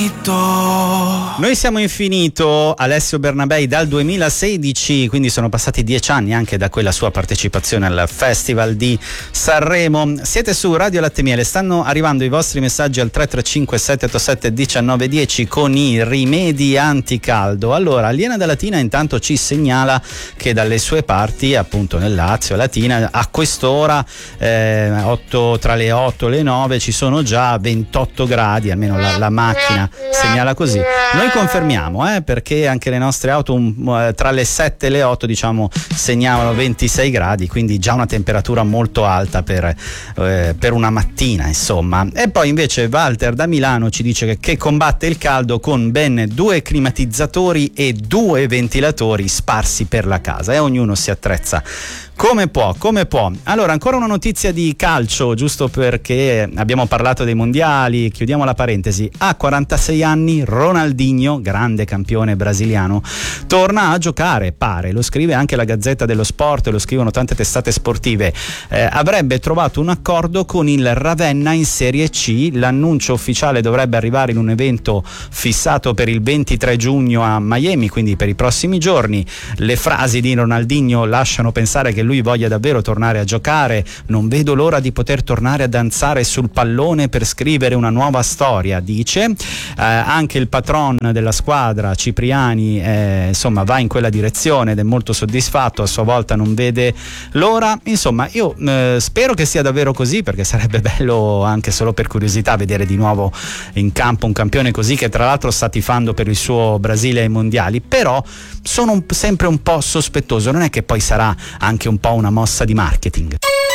Noi siamo Infinito, Alessio Bernabei dal 2016, quindi sono passati 10 anni anche da quella sua partecipazione al Festival di Sanremo. Siete su Radio Latte Miele, stanno arrivando i vostri messaggi al 335 787 1910 con i rimedi anticaldo. Allora, Liena da Latina intanto ci segnala che dalle sue parti, appunto nel Lazio, Latina, a quest'ora tra le 8 e le 9 ci sono già 28 gradi, almeno la macchina segnala così. Noi confermiamo, perché anche le nostre auto tra le 7 e le 8 diciamo segnavano 26 gradi, quindi già una temperatura molto alta per una mattina, insomma. E poi invece Walter da Milano ci dice che combatte il caldo con ben 2 climatizzatori e 2 ventilatori sparsi per la casa, e ognuno si attrezza come può. Allora, ancora una notizia di calcio, giusto perché abbiamo parlato dei mondiali, chiudiamo la parentesi. A 46 anni Ronaldinho, grande campione brasiliano, torna a giocare, pare, lo scrive anche la Gazzetta dello Sport, lo scrivono tante testate sportive. Avrebbe trovato un accordo con il Ravenna in Serie C, l'annuncio ufficiale dovrebbe arrivare in un evento fissato per il 23 giugno a Miami, quindi per i prossimi giorni. Le frasi di Ronaldinho lasciano pensare che lui voglia davvero tornare a giocare. Non vedo l'ora di poter tornare a danzare sul pallone per scrivere una nuova storia, dice. Anche il patron della squadra, Cipriani, insomma va in quella direzione ed è molto soddisfatto, a sua volta non vede l'ora. Insomma, io spero che sia davvero così, perché sarebbe bello anche solo per curiosità vedere di nuovo in campo un campione così, che tra l'altro sta tifando per il suo Brasile ai mondiali. Però sono sempre un po' sospettoso, non è che poi sarà anche un po' una mossa di marketing?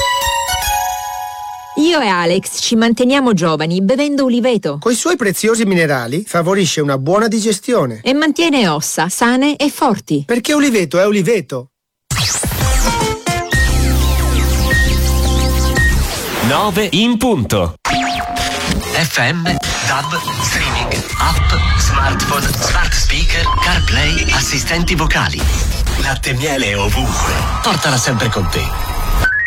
Io e Alex ci manteniamo giovani bevendo uliveto. Coi suoi preziosi minerali favorisce una buona digestione e mantiene ossa sane e forti. Perché uliveto è uliveto. 9 in punto. FM, DAB, streaming, app, smartphone, smart speaker, CarPlay, assistenti vocali. Latte Miele ovunque. Portala sempre con te.